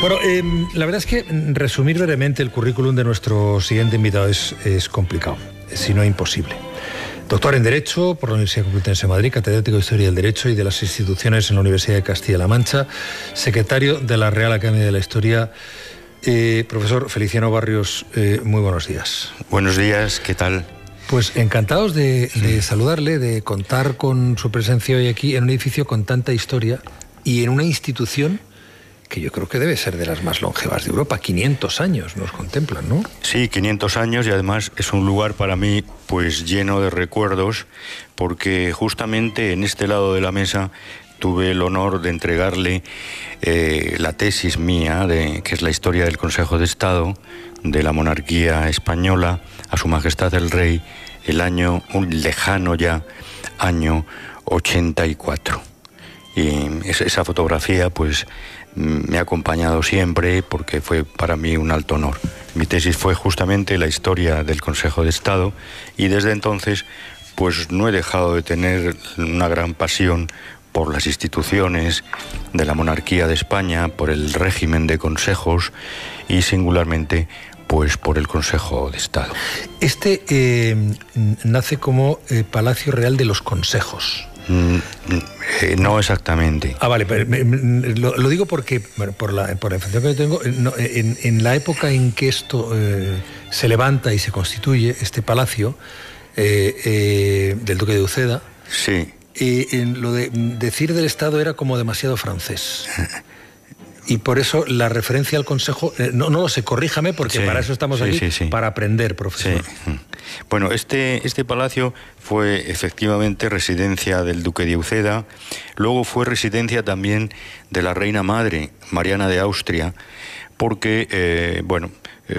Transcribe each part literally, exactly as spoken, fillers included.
Bueno, eh, la verdad es que resumir brevemente el currículum de nuestro siguiente invitado es, es complicado, si no imposible. Doctor en Derecho por la Universidad Complutense de Madrid, catedrático de Historia del Derecho y de las Instituciones en la Universidad de Castilla-La Mancha, secretario de la Real Academia de la Historia. Eh, profesor Feliciano Barrios, eh, muy buenos días. Buenos días, ¿qué tal? Pues encantados de, de saludarle, de contar con su presencia hoy aquí en un edificio con tanta historia y en una institución que yo creo que debe ser de las más longevas de Europa. quinientos años nos contemplan, ¿no? Sí, quinientos años, y además es un lugar para mí pues lleno de recuerdos, porque justamente en este lado de la mesa tuve el honor de entregarle eh, la tesis mía, de, que es la historia del Consejo de Estado de la monarquía española, a Su Majestad el Rey, el año, un lejano ya, año ochenta y cuatro. Y esa fotografía pues me ha acompañado siempre porque fue para mí un alto honor. Mi tesis fue justamente la historia del Consejo de Estado y desde entonces pues no he dejado de tener una gran pasión por las instituciones de la monarquía de España, por el régimen de consejos y singularmente pues por el Consejo de Estado. Este eh, nace como eh, Palacio Real de los Consejos. Mm, eh, no exactamente. Ah, vale, pero, me, me, lo, lo digo porque, bueno, por la, por la información que yo tengo, no, en, en la época en que esto eh, se levanta y se constituye, este palacio eh, eh, del Duque de Uceda, sí. eh, en lo de decir del Estado era como demasiado francés. Y por eso la referencia al Consejo, eh, no, no lo sé, corríjame, porque sí, para eso estamos sí, aquí, sí, sí. para aprender, profesor. Sí. Bueno, este, este palacio fue efectivamente residencia del Duque de Uceda, luego fue residencia también de la Reina Madre, Mariana de Austria, porque, eh, bueno, eh,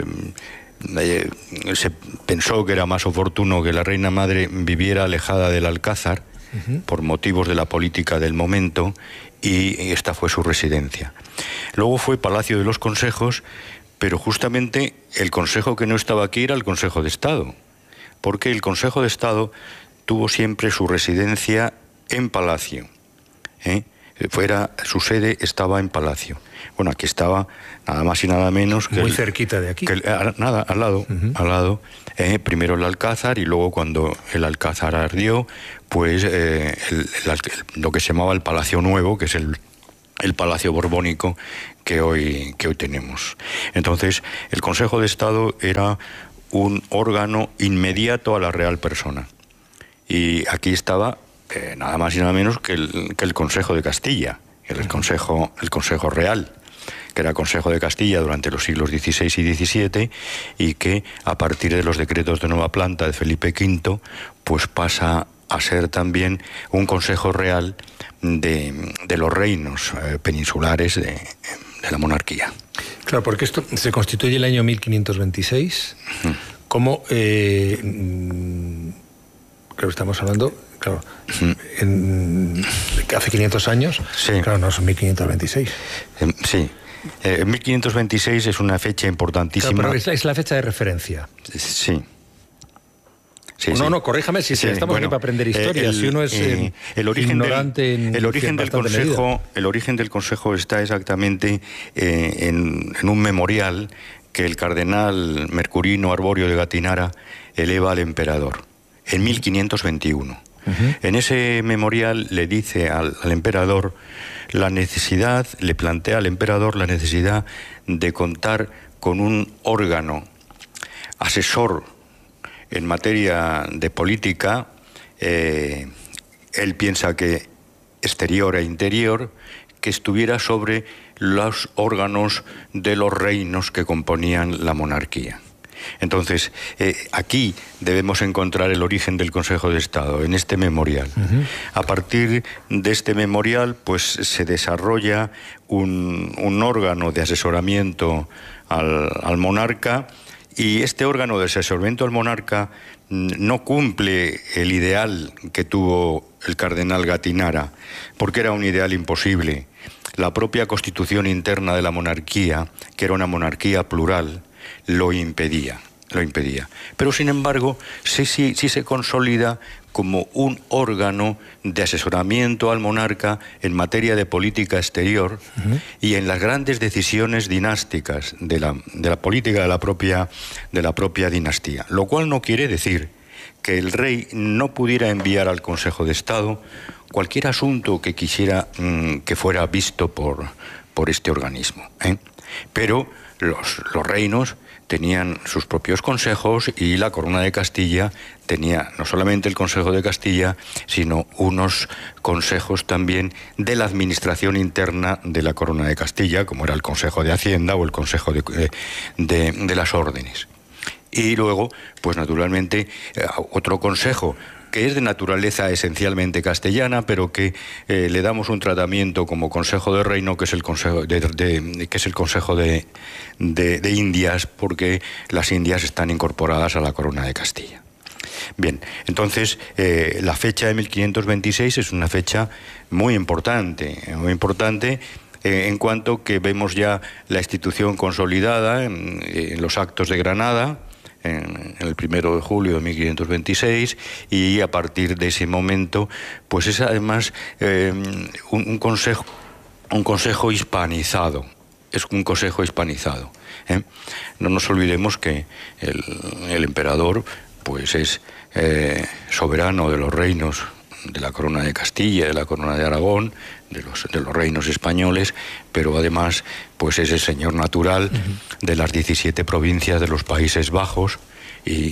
eh, se pensó que era más oportuno que la Reina Madre viviera alejada del Alcázar, uh-huh. por motivos de la política del momento, y esta fue su residencia. Luego fue Palacio de los Consejos, pero justamente el consejo que no estaba aquí era el Consejo de Estado, porque el Consejo de Estado tuvo siempre su residencia en Palacio, ¿eh? Fuera, su sede estaba en Palacio. Bueno, aquí estaba nada más y nada menos que... Muy el, cerquita de aquí. Que el, nada, al lado, uh-huh. al lado. Eh, primero el Alcázar y luego cuando el Alcázar ardió, pues eh, el, el, lo que se llamaba el Palacio Nuevo, que es el, el Palacio Borbónico que hoy, que hoy tenemos. Entonces, el Consejo de Estado era un órgano inmediato a la real persona. Y aquí estaba eh, nada más y nada menos que el, que el Consejo de Castilla, el, el, Consejo, el Consejo Real, que era Consejo de Castilla durante los siglos dieciséis y diecisiete y que a partir de los decretos de nueva planta de Felipe quinto pues pasa a ser también un Consejo Real de, de los reinos eh, peninsulares de, de la monarquía. Claro, porque esto se constituye el año mil quinientos veintiséis, uh-huh. como, eh, claro, estamos hablando, claro, uh-huh. en, hace quinientos años, sí. Claro, no son mil quinientos veintiséis. Eh, sí. Eh, mil quinientos veintiséis es una fecha importantísima. Claro, pero es la, es la fecha de referencia. Sí. Sí, no, sí. no, corríjame si sí, estamos bueno, aquí para aprender historia. El, si uno es eh, el origen ignorante del, en el origen del consejo, el origen del consejo está exactamente eh, en, en un memorial que el cardenal Mercurino Arborio de Gatinara eleva al emperador en mil quinientos veintiuno. Uh-huh. En ese memorial le dice al, al emperador la necesidad, le plantea al emperador la necesidad de contar con un órgano asesor en materia de política. Eh, él piensa que exterior e interior, que estuviera sobre los órganos de los reinos que componían la monarquía. Entonces, eh, aquí debemos encontrar el origen del Consejo de Estado, en este memorial. Uh-huh. A partir de este memorial, pues se desarrolla un, un órgano de asesoramiento al, al monarca, y este órgano de asesoramiento al monarca no cumple el ideal que tuvo el cardenal Gatinara, porque era un ideal imposible. La propia constitución interna de la monarquía, que era una monarquía plural, lo impedía. lo impedía. Pero, sin embargo, sí, sí, sí se consolida como un órgano de asesoramiento al monarca en materia de política exterior uh-huh. y en las grandes decisiones dinásticas de la, de la política de la, propia, de la propia dinastía. Lo cual no quiere decir que el rey no pudiera enviar al Consejo de Estado cualquier asunto que quisiera mmm, que fuera visto por, por este organismo, ¿eh? Pero los, los reinos tenían sus propios consejos y la Corona de Castilla tenía no solamente el Consejo de Castilla, sino unos consejos también de la administración interna de la Corona de Castilla, como era el Consejo de Hacienda o el Consejo de, de, de las Órdenes. Y luego, pues naturalmente, otro consejo que es de naturaleza esencialmente castellana, pero que eh, le damos un tratamiento como Consejo de Reino, que es el Consejo de, de, que es el Consejo de, de, de Indias, porque las Indias están incorporadas a la Corona de Castilla. Bien, entonces eh, la fecha de mil quinientos veintiséis es una fecha muy importante, muy importante eh, en cuanto que vemos ya la institución consolidada en, en los actos de Granada, en el primero de julio de mil quinientos veintiséis, y a partir de ese momento, pues es además eh, un, un consejo, un consejo hispanizado, es un consejo hispanizado. ¿eh? No nos olvidemos que el, el emperador, pues es eh, soberano de los reinos de la Corona de Castilla, de la Corona de Aragón, de los, de los reinos españoles, pero además pues es el señor natural uh-huh. de las diecisiete provincias de los Países Bajos, y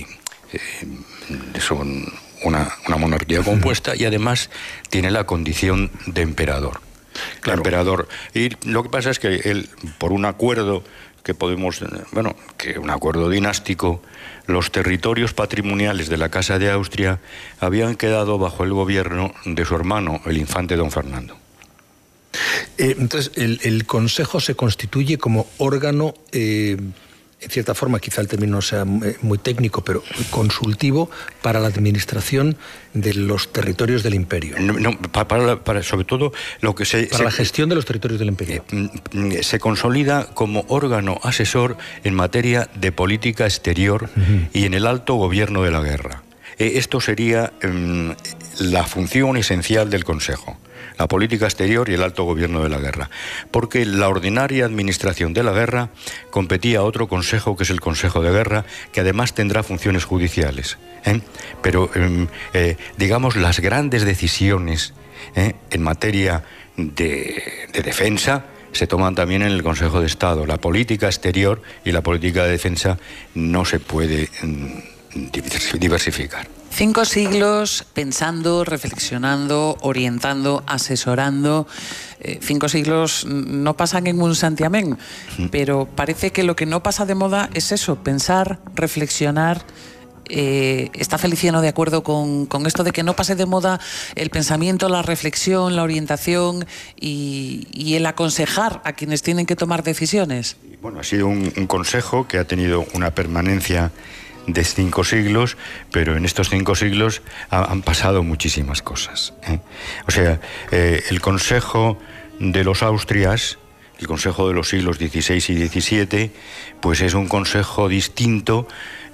eh, son una, una monarquía compuesta, uh-huh. y además tiene la condición de emperador. Claro. Emperador. Y lo que pasa es que él, por un acuerdo que podemos, bueno, que un acuerdo dinástico, los territorios patrimoniales de la Casa de Austria habían quedado bajo el gobierno de su hermano, el infante don Fernando. Eh, entonces, el, el Consejo se constituye como órgano, eh, en cierta forma, quizá el término sea muy técnico, pero consultivo para la administración de los territorios del imperio. No, no para, para, para sobre todo lo que se... Para se, la gestión de los territorios del imperio. Eh, se consolida como órgano asesor en materia de política exterior uh-huh. y en el alto gobierno de la guerra. Eh, esto sería eh, la función esencial del Consejo. La política exterior y el alto gobierno de la guerra, porque la ordinaria administración de la guerra competía a otro consejo, que es el Consejo de Guerra, que además tendrá funciones judiciales. ¿eh? Pero, eh, eh, digamos, las grandes decisiones ¿eh? en materia de, de defensa se toman también en el Consejo de Estado. La política exterior y la política de defensa no se puede mm, diversificar. Cinco siglos pensando, reflexionando, orientando, asesorando. Eh, cinco siglos no pasan en un santiamén, sí. pero parece que lo que no pasa de moda es eso, pensar, reflexionar. Eh, ¿Está Feliciano de acuerdo con, con esto de que no pase de moda el pensamiento, la reflexión, la orientación y, y el aconsejar a quienes tienen que tomar decisiones? Bueno, ha sido un, un consejo que ha tenido una permanencia de cinco siglos, pero en estos cinco siglos ha, han pasado muchísimas cosas. ¿eh? O sea, eh, el Consejo de los Austrias, el Consejo de los siglos dieciséis y diecisiete, pues es un consejo distinto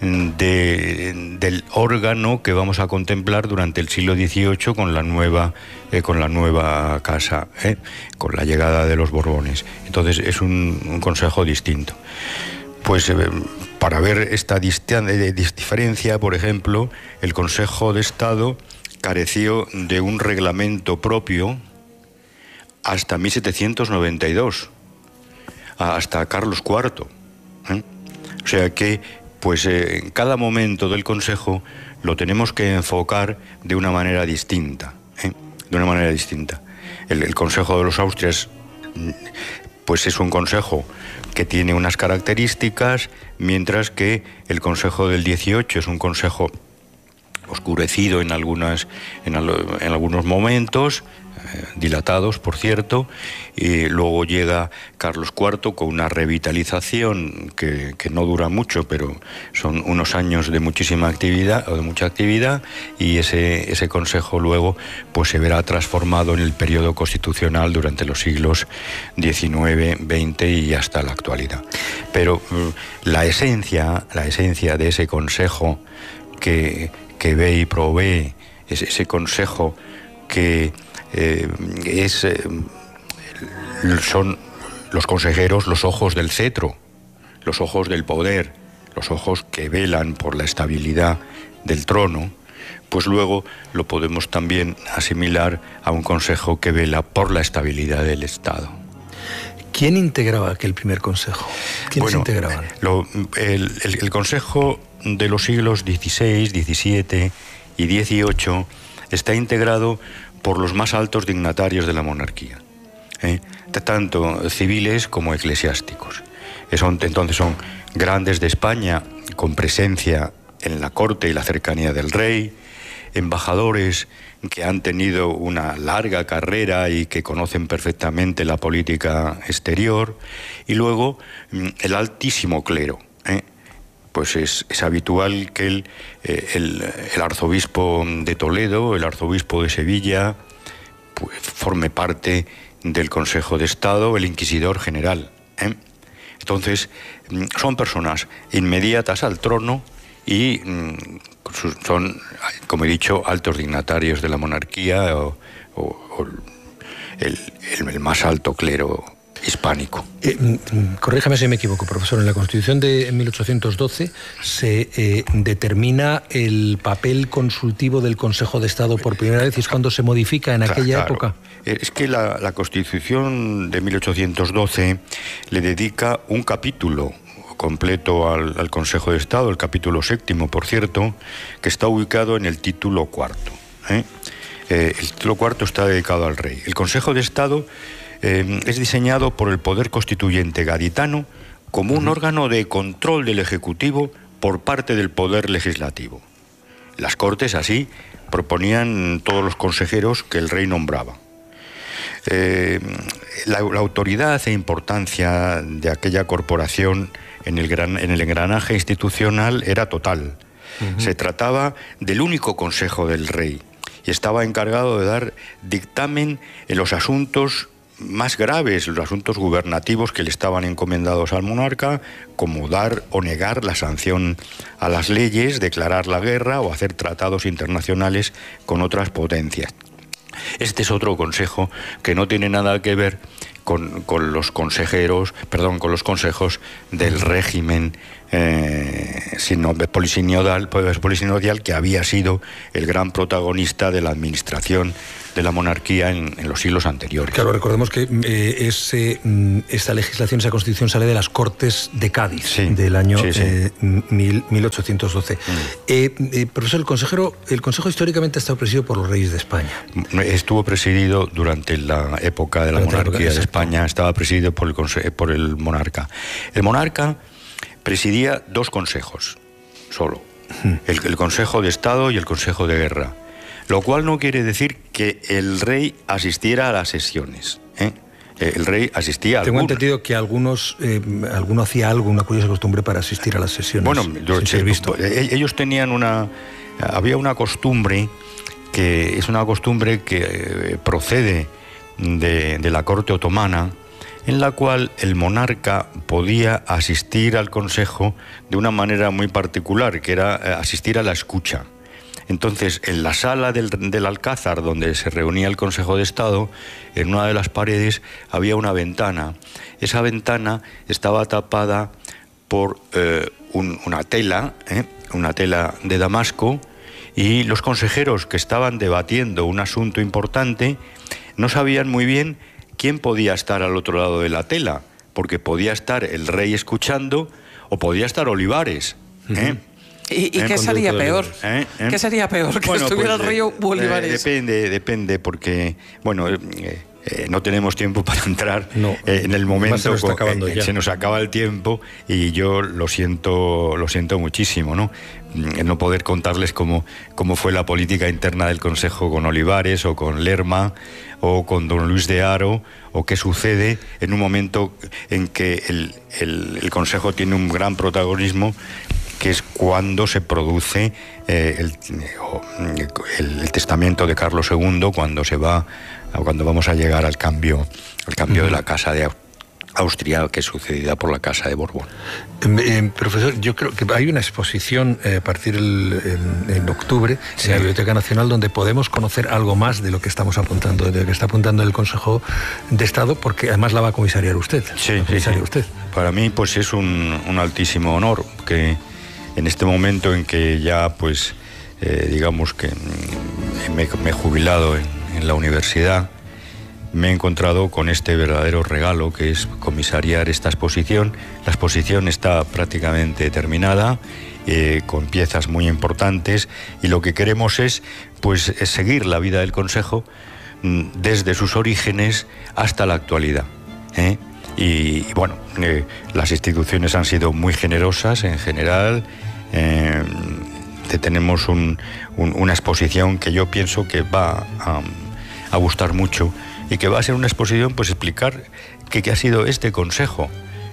de, del órgano que vamos a contemplar durante el siglo dieciocho con la nueva, eh, con la nueva casa, ¿eh? con la llegada de los Borbones. Entonces es un, un consejo distinto. Pues eh, para ver esta diferencia, por ejemplo, el Consejo de Estado careció de un reglamento propio hasta mil setecientos noventa y dos, hasta Carlos cuarto. ¿eh? O sea que, pues, eh, en cada momento del Consejo lo tenemos que enfocar de una manera distinta, ¿eh? de una manera distinta. El, el Consejo de los Austrias, pues, es un consejo que tiene unas características, mientras que el Consejo del dieciocho es un consejo oscurecido en, algunas, en, en algunos momentos, eh, dilatados, por cierto, y luego llega Carlos cuarto con una revitalización que, que no dura mucho, pero son unos años de muchísima actividad, o de mucha actividad, y ese, ese consejo luego pues se verá transformado en el periodo constitucional durante los siglos diecinueve, veinte y hasta la actualidad. pero la esencia, la esencia de ese consejo que, que ve y provee, ese, ese consejo que eh, es, eh, son los consejeros los ojos del cetro, los ojos del poder, los ojos que velan por la estabilidad del trono, pues luego lo podemos también asimilar a un consejo que vela por la estabilidad del Estado. ¿Quién integraba aquel primer consejo? ¿Quiénes bueno, integraban? Lo, el, el, el consejo de los siglos dieciséis, diecisiete y dieciocho está integrado por los más altos dignatarios de la monarquía, ¿eh? tanto civiles como eclesiásticos. Son, entonces son grandes de España con presencia en la corte y la cercanía del rey, embajadores que han tenido una larga carrera y que conocen perfectamente la política exterior, y luego el altísimo clero, ¿eh? Pues es, es habitual que el, el, el arzobispo de Toledo, el arzobispo de Sevilla, pues forme parte del Consejo de Estado, el inquisidor general, ¿eh? Entonces, son personas inmediatas al trono y son, como he dicho, altos dignatarios de la monarquía o, o, o el, el, el más alto clero hispánico. Eh, corríjame si me equivoco, profesor. En la Constitución de mil ochocientos doce se eh, determina el papel consultivo del Consejo de Estado por primera vez, y es cuando se modifica en aquella claro. época. Es que la, la Constitución de mil ochocientos doce le dedica un capítulo completo al, al Consejo de Estado, el capítulo séptimo, por cierto, que está ubicado en el título cuarto. ¿eh? Eh, el título cuarto está dedicado al rey. El Consejo de Estado eh, es diseñado por el Poder Constituyente gaditano como un uh-huh. órgano de control del Ejecutivo por parte del Poder Legislativo. Las Cortes, así, proponían todos los consejeros que el rey nombraba. Eh, la, la autoridad e importancia de aquella corporación en el, gran, en el engranaje institucional era total. Uh-huh. Se trataba del único consejo del rey y estaba encargado de dar dictamen en los asuntos más graves, los asuntos gubernativos que le estaban encomendados al monarca, como dar o negar la sanción a las leyes, declarar la guerra o hacer tratados internacionales con otras potencias. Este es otro consejo que no tiene nada que ver con, con los consejeros, perdón, con los consejos del régimen eh, sino polisinodal, polisinodial, que había sido el gran protagonista de la administración de la monarquía en, en los siglos anteriores. Claro, recordemos que eh, ese, esta legislación, esa constitución sale de las Cortes de Cádiz, sí, del año sí, sí. Eh, mil ochocientos doce. Mm. Eh, eh, profesor, el, consejero, el Consejo históricamente ha estado presidido por los reyes de España. Estuvo presidido durante la época de la durante monarquía la época, de España, estaba presidido por el, por el monarca. El monarca presidía dos consejos, solo, mm. el, el Consejo de Estado y el Consejo de Guerra. Lo cual no quiere decir que el rey asistiera a las sesiones, ¿eh? El rey asistía a Tengo algunas. entendido que algunos, eh, alguno hacía algo, una curiosa costumbre para asistir a las sesiones. Bueno, yo, sí, he visto. Ellos tenían una... Había una costumbre, que es una costumbre que procede de, de la corte otomana, en la cual el monarca podía asistir al consejo de una manera muy particular, que era asistir a la escucha. Entonces, en la sala del, del Alcázar, donde se reunía el Consejo de Estado, en una de las paredes había una ventana. Esa ventana estaba tapada por eh, un, una tela, ¿eh? una tela de damasco, y los consejeros que estaban debatiendo un asunto importante no sabían muy bien quién podía estar al otro lado de la tela, porque podía estar el rey escuchando o podía estar Olivares, ¿eh? Uh-huh. ¿Y, y qué sería peor? ¿Eh? ¿Eh? ¿Qué sería peor? ¿Que bueno, estuviera pues, el rey o Olivares? Eh, depende, depende, porque, bueno, eh, eh, no tenemos tiempo para entrar no, eh, en el momento. Se nos, está acabando eh, ya. se nos acaba el tiempo y yo lo siento, lo siento muchísimo, ¿no? No poder contarles cómo, cómo fue la política interna del Consejo con Olivares o con Lerma o con don Luis de Haro, o qué sucede en un momento en que el, el, el Consejo tiene un gran protagonismo, que es cuando se produce eh, el, el, el testamento de Carlos segundo, cuando se va, cuando vamos a llegar al cambio, al cambio uh-huh. de la Casa de Austria, que es sucedida por la Casa de Borbón. Eh, eh, profesor, yo creo que hay una exposición eh, a partir del, en, en octubre sí. en la Biblioteca Nacional donde podemos conocer algo más de lo que estamos apuntando, de lo que está apuntando el Consejo de Estado, porque además la va a comisariar usted. Sí, sí, sí. usted. Para mí pues es un, un altísimo honor que en este momento en que ya pues eh, digamos que me, me he jubilado en, en la universidad, me he encontrado con este verdadero regalo que es comisariar esta exposición. La exposición está prácticamente terminada, eh, con piezas muy importantes, y lo que queremos es, pues, es seguir la vida del Consejo desde sus orígenes hasta la actualidad, ¿eh? Y, y bueno, eh, las instituciones han sido muy generosas en general. Eh, tenemos un, un, una exposición que yo pienso que va a, a gustar mucho, y que va a ser una exposición, pues explicar qué, qué ha sido este Consejo,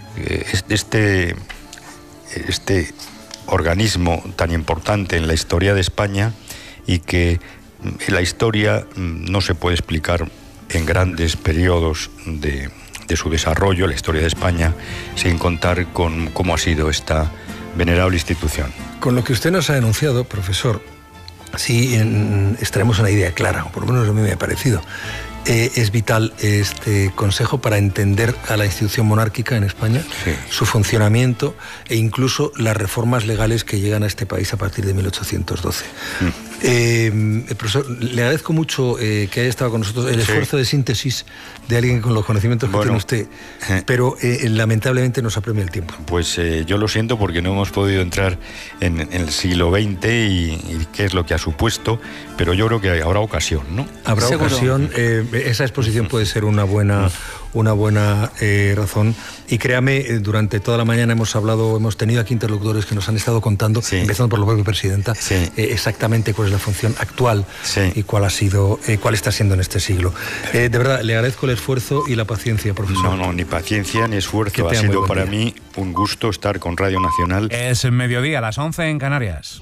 este, este organismo tan importante en la historia de España, y que la historia no se puede explicar en grandes periodos de, de su desarrollo, la historia de España, sin contar con cómo ha sido esta venerable institución. Con lo que usted nos ha denunciado, profesor, sí en, extraemos una idea clara, o por lo menos a mí me ha parecido. Eh, es vital este Consejo para entender a la institución monárquica en España, sí. su funcionamiento e incluso las reformas legales que llegan a este país a partir de mil ochocientos doce. Mm. Eh, profesor, le agradezco mucho eh, que haya estado con nosotros, el esfuerzo sí. de síntesis de alguien con los conocimientos que bueno, tiene usted, eh, pero eh, lamentablemente nos apremia el tiempo. Pues eh, yo lo siento porque no hemos podido entrar en, en el siglo veinte y, y qué es lo que ha supuesto, pero yo creo que habrá ocasión, ¿no? Habrá ¿Seguro? ocasión, eh, esa exposición puede ser una buena... una buena eh, razón, y créame, eh, durante toda la mañana hemos hablado, hemos tenido aquí interlocutores que nos han estado contando, sí. empezando por la propia presidenta, sí. eh, exactamente cuál es la función actual sí. y cuál ha sido, eh, cuál está siendo en este siglo. Eh, de verdad, le agradezco el esfuerzo y la paciencia, profesor. No, no, ni paciencia ni esfuerzo. Ha sido para día. mí un gusto estar con Radio Nacional. Es mediodía, a las once en Canarias.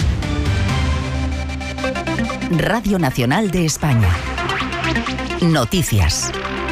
Radio Nacional de España. Noticias.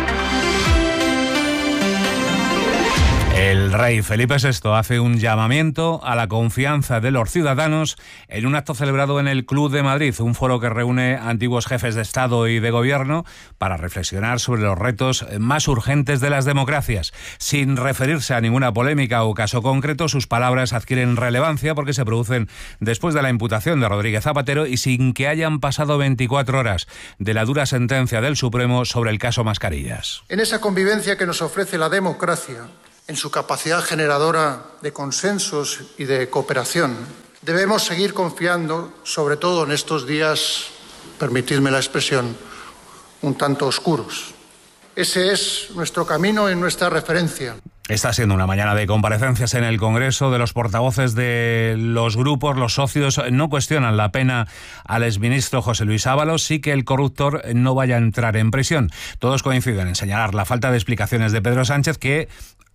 El rey Felipe sexto hace un llamamiento a la confianza de los ciudadanos en un acto celebrado en el Club de Madrid, un foro que reúne antiguos jefes de Estado y de Gobierno para reflexionar sobre los retos más urgentes de las democracias. Sin referirse a ninguna polémica o caso concreto, sus palabras adquieren relevancia porque se producen después de la imputación de Rodríguez Zapatero y sin que hayan pasado veinticuatro horas de la dura sentencia del Supremo sobre el caso Mascarillas. En esa convivencia que nos ofrece la democracia, en su capacidad generadora de consensos y de cooperación, debemos seguir confiando, sobre todo en estos días, permitidme la expresión, un tanto oscuros. Ese es nuestro camino y nuestra referencia. Está siendo una mañana de comparecencias en el Congreso. De los portavoces de los grupos, los socios no cuestionan la pena al exministro José Luis Ábalos, sí que el corruptor no vaya a entrar en prisión. Todos coinciden en señalar la falta de explicaciones de Pedro Sánchez, que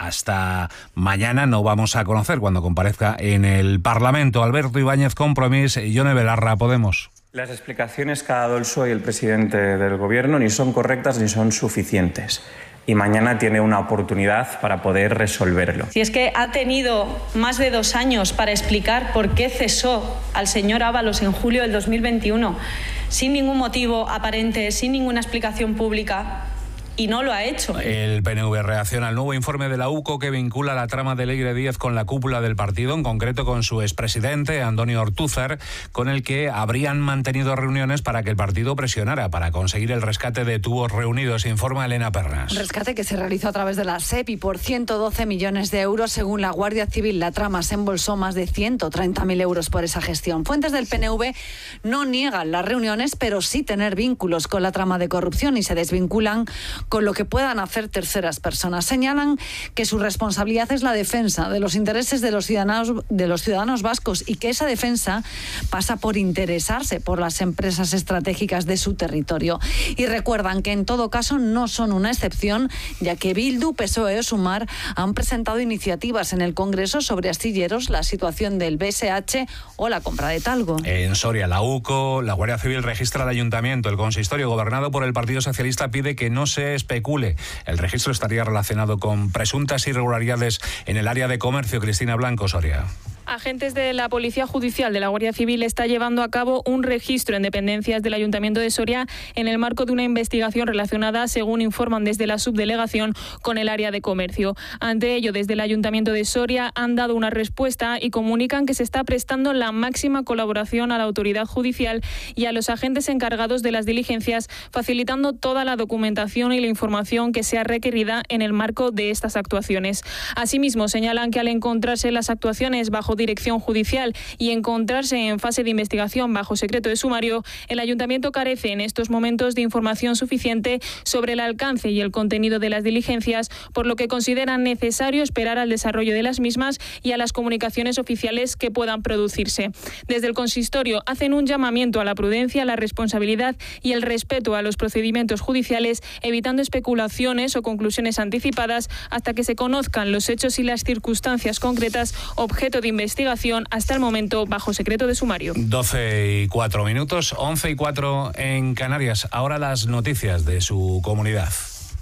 hasta mañana no vamos a conocer cuando comparezca en el Parlamento. Alberto Ibáñez, Compromís, y Yone Belarra, Podemos. Las explicaciones que ha dado el P S O E y el presidente del Gobierno ni son correctas ni son suficientes. Y mañana tiene una oportunidad para poder resolverlo. Si es que ha tenido más de dos años para explicar por qué cesó al señor Ábalos en julio del dos mil veintiuno, sin ningún motivo aparente, sin ninguna explicación pública, y no lo ha hecho. El P N V reacciona al nuevo informe de la U C O que vincula la trama de Leire Díez con la cúpula del partido, en concreto con su expresidente, Antonio Ortúzar, con el que habrían mantenido reuniones para que el partido presionara para conseguir el rescate de tubos reunidos, informa Elena Pernas. Un rescate que se realizó a través de la S E P y por ciento doce millones de euros. Según la Guardia Civil, la trama se embolsó más de ciento treinta mil euros por esa gestión. Fuentes del P N V no niegan las reuniones, pero sí tener vínculos con la trama de corrupción y se desvinculan con lo que puedan hacer terceras personas. Señalan que su responsabilidad es la defensa de los intereses de los ciudadanos, de los ciudadanos vascos, y que esa defensa pasa por interesarse por las empresas estratégicas de su territorio. Y recuerdan que en todo caso no son una excepción, ya que Bildu, P S O E o Sumar han presentado iniciativas en el Congreso sobre astilleros, la situación del B S H o la compra de talgo. En Soria, la U C O, la Guardia Civil registra el ayuntamiento. El consistorio gobernado por el Partido Socialista pide que no se especule. El registro estaría relacionado con presuntas irregularidades en el área de comercio. Cristina Blanco, Soria. Agentes de la Policía Judicial de la Guardia Civil está llevando a cabo un registro en dependencias del Ayuntamiento de Soria en el marco de una investigación relacionada, según informan desde la subdelegación, con el área de comercio. Ante ello, desde el Ayuntamiento de Soria han dado una respuesta y comunican que se está prestando la máxima colaboración a la autoridad judicial y a los agentes encargados de las diligencias, facilitando toda la documentación y la información que sea requerida en el marco de estas actuaciones. Asimismo, señalan que al encontrarse las actuaciones bajo dirección judicial y encontrarse en fase de investigación bajo secreto de sumario, el Ayuntamiento carece en estos momentos de información suficiente sobre el alcance y el contenido de las diligencias, por lo que consideran necesario esperar al desarrollo de las mismas y a las comunicaciones oficiales que puedan producirse. Desde el consistorio hacen un llamamiento a la prudencia, la responsabilidad y el respeto a los procedimientos judiciales, evitando especulaciones o conclusiones anticipadas hasta que se conozcan los hechos y las circunstancias concretas objeto de investigación, hasta el momento bajo secreto de sumario. doce y cuatro minutos, once y cuatro en Canarias. Ahora las noticias de su comunidad.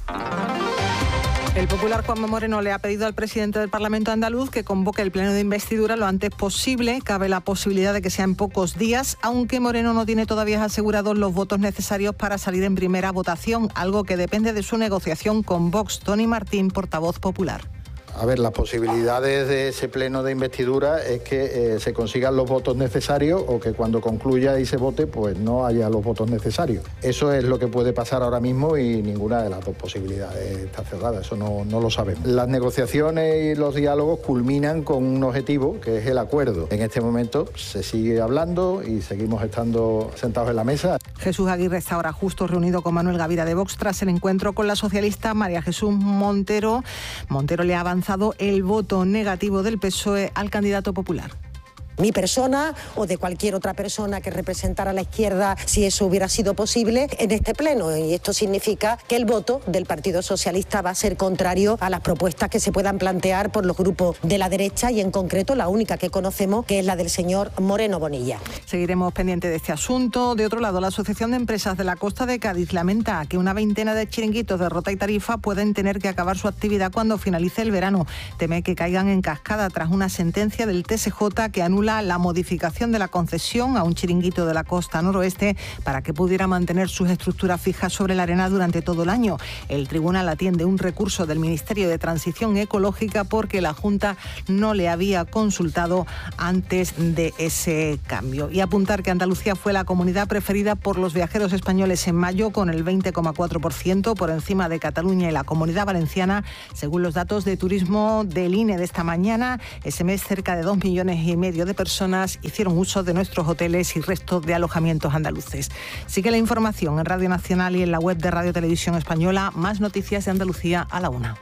El popular Juanma Moreno le ha pedido al presidente del Parlamento andaluz que convoque el pleno de investidura lo antes posible. Cabe la posibilidad de que sea en pocos días, aunque Moreno no tiene todavía asegurados los votos necesarios para salir en primera votación, algo que depende de su negociación con Vox. Tony Martín, portavoz popular. A ver, las posibilidades de ese pleno de investidura es que eh, se consigan los votos necesarios o que cuando concluya y se vote, pues no haya los votos necesarios. Eso es lo que puede pasar ahora mismo y ninguna de las dos posibilidades está cerrada, eso no, no lo sabemos. Las negociaciones y los diálogos culminan con un objetivo, que es el acuerdo. En este momento se sigue hablando y seguimos estando sentados en la mesa. Jesús Aguirre está ahora justo reunido con Manuel Gavira de Vox tras el encuentro con la socialista María Jesús Montero. Montero le ha avanzado el voto negativo del P S O E al candidato popular. Mi persona o de cualquier otra persona que representara a la izquierda, si eso hubiera sido posible, en este pleno. Y esto significa que el voto del Partido Socialista va a ser contrario a las propuestas que se puedan plantear por los grupos de la derecha y en concreto la única que conocemos, que es la del señor Moreno Bonilla. Seguiremos pendientes de este asunto. De otro lado, la Asociación de Empresas de la Costa de Cádiz lamenta que una veintena de chiringuitos de Rota y Tarifa pueden tener que acabar su actividad cuando finalice el verano. Teme que caigan en cascada tras una sentencia del T S J que anula la modificación de la concesión a un chiringuito de la costa noroeste para que pudiera mantener sus estructuras fijas sobre la arena durante todo el año. El tribunal atiende un recurso del Ministerio de Transición Ecológica porque la Junta no le había consultado antes de ese cambio. Y apuntar que Andalucía fue la comunidad preferida por los viajeros españoles en mayo, con el veinte coma cuatro por ciento por encima de Cataluña y la Comunidad Valenciana, según los datos de turismo del I N E de esta mañana. Ese mes cerca de dos millones y medio de personas hicieron uso de nuestros hoteles y restos de alojamientos andaluces. Sigue la información en Radio Nacional y en la web de Radio Televisión Española. Más noticias de Andalucía a la una.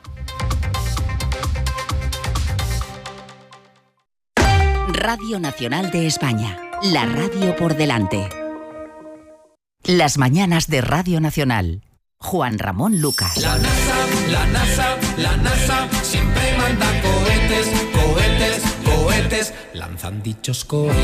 Radio Nacional de España, la radio por delante. Las mañanas de Radio Nacional. Juan Ramón Lucas. La NASA, la NASA, la NASA siempre manda cohetes, cohetes, cohetes. Lanzan dichos cohetes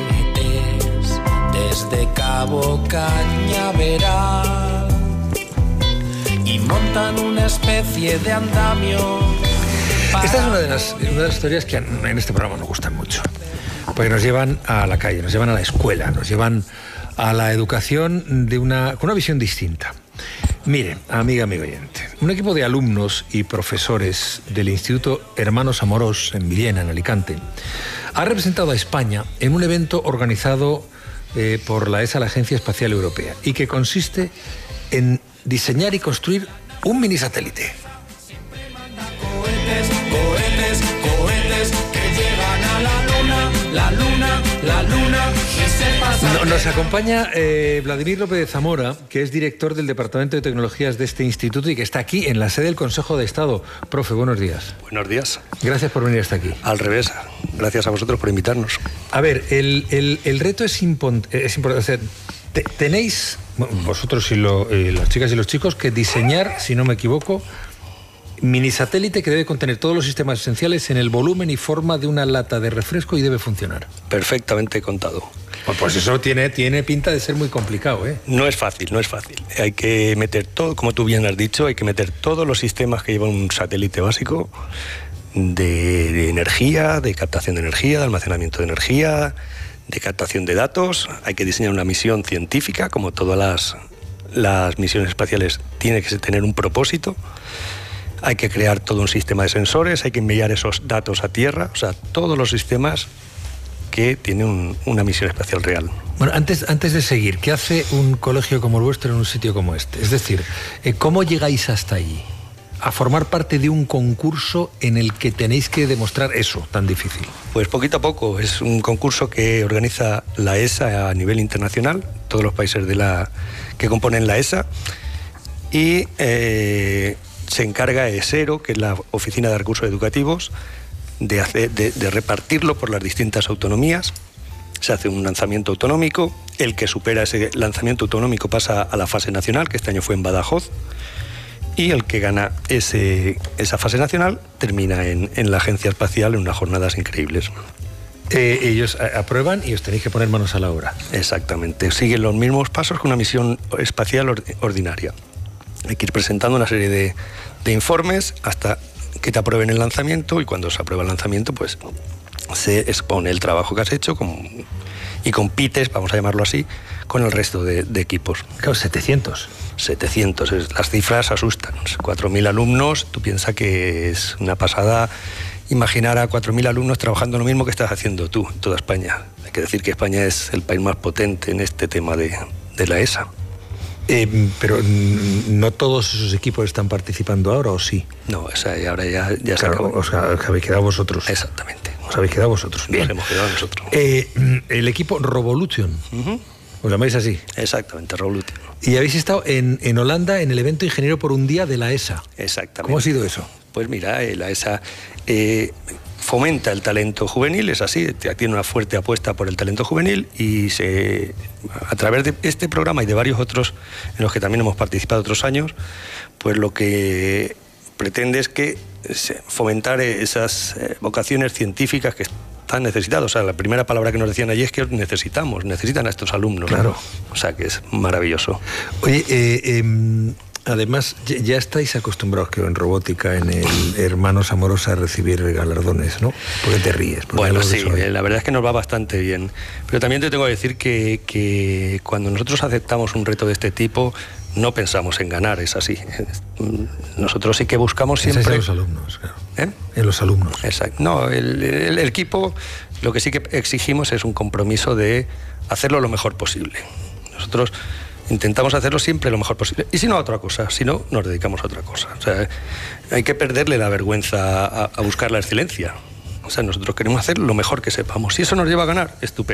desde Cabo Cañaveral y montan una especie de andamio. Esta es una de las, una de las historias que en este programa nos gustan mucho, porque nos llevan a la calle, nos llevan a la escuela, nos llevan a la educación de una, con una visión distinta. Mire, amiga, amigo oyente, un equipo de alumnos y profesores del Instituto Hermanos Amorós en Villena, en Alicante, ha representado a España en un evento organizado eh, por la E S A, la Agencia Espacial Europea, y que consiste en diseñar y construir un mini satélite. Cohetes, cohetes, cohetes que llegan a la luna, la luna, la luna y se pasan. No, nos acompaña eh, Vladimir López de Zamora, que es director del Departamento de Tecnologías de este instituto y que está aquí en la sede del Consejo de Estado. Profe, buenos días. Buenos días. Gracias por venir hasta aquí. Al revés, gracias a vosotros por invitarnos. A ver, el, el, el reto es, impon, es importante. O sea, te, tenéis, vosotros y lo, eh, las chicas y los chicos, que diseñar, si no me equivoco, Mini satélite que debe contener todos los sistemas esenciales en el volumen y forma de una lata de refresco y debe funcionar. Perfectamente contado. Pues, pues eso tiene, tiene pinta de ser muy complicado, ¿eh? No es fácil, no es fácil. Hay que meter todo, como tú bien has dicho, hay que meter todos los sistemas que lleva un satélite básico de, de energía, de captación de energía, de almacenamiento de energía, de captación de datos. Hay que diseñar una misión científica, como todas las, las misiones espaciales, tiene que tener un propósito. Hay que crear todo un sistema de sensores, hay que enviar esos datos a Tierra, o sea, todos los sistemas que tienen un, una misión espacial real. Bueno, antes, antes de seguir, ¿qué hace un colegio como el vuestro en un sitio como este? Es decir, ¿cómo llegáis hasta allí? A formar parte de un concurso en el que tenéis que demostrar eso tan difícil. Pues poquito a poco. Es un concurso que organiza la E S A a nivel internacional, todos los países de la que componen la E S A, y eh, se encarga ESERO, que es la Oficina de Recursos Educativos, de, hacer, de, de repartirlo por las distintas autonomías. Se hace un lanzamiento autonómico, el que supera ese lanzamiento autonómico pasa a la fase nacional, que este año fue en Badajoz, y el que gana ese, esa fase nacional termina en, en la Agencia Espacial en unas jornadas increíbles. Eh, ellos aprueban y os tenéis que poner manos a la obra. Exactamente, siguen los mismos pasos que una misión espacial ordinaria. Hay que ir presentando una serie de, de informes hasta que te aprueben el lanzamiento, y cuando se aprueba el lanzamiento, pues se expone el trabajo que has hecho con, y compites, vamos a llamarlo así, con el resto de, de equipos. Claro, setecientos. setecientos, es, las cifras asustan. cuatro mil alumnos, tú piensas que es una pasada imaginar a cuatro mil alumnos trabajando lo mismo que estás haciendo tú en toda España. Hay que decir que España es el país más potente en este tema de, de la E S A. Eh, pero no todos esos equipos están participando ahora, ¿o sí? No, o sea, ahora ya, ya claro, se acabó. Os, os habéis quedado vosotros. Exactamente. Os habéis quedado vosotros. Bien. Nos hemos quedado nosotros. Eh, el equipo Revolution, uh-huh. ¿Os llamáis así? Exactamente, Revolution. Y habéis estado en, en Holanda en el evento Ingeniero por un Día de la E S A. Exactamente. ¿Cómo ha sido eso? Pues mira, la E S A eh, fomenta el talento juvenil, es así, tiene una fuerte apuesta por el talento juvenil, y se, a través de este programa y de varios otros en los que también hemos participado otros años, pues lo que pretende es que fomentar esas vocaciones científicas que están necesitadas. O sea, la primera palabra que nos decían allí es que necesitamos, necesitan a estos alumnos. Claro. ¿No? O sea, que es maravilloso. Oye, eh, eh, además, ya estáis acostumbrados, creo, en robótica, en el Hermanos Amorosa, a recibir galardones, ¿no? Porque te ríes. Porque bueno, sí, la verdad es que nos va bastante bien. Pero también te tengo que decir que, que cuando nosotros aceptamos un reto de este tipo, no pensamos en ganar, es así. Nosotros sí que buscamos siempre... En los alumnos, claro. ¿Eh? En los alumnos. Exacto. No, el, el, el equipo, lo que sí que exigimos es un compromiso de hacerlo lo mejor posible. Nosotros intentamos hacerlo siempre lo mejor posible. Y si no, a otra cosa. Si no, nos dedicamos a otra cosa. O sea, hay que perderle la vergüenza a, a buscar la excelencia. O sea, nosotros queremos hacer lo mejor que sepamos. Si eso nos lleva a ganar, estupendo.